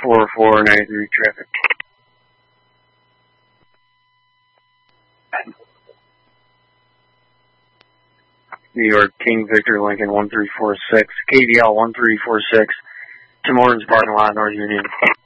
4493 traffic. New York, King Victor, Lincoln 1346, KDL 1346, Tim Hortons parking lot, North Union.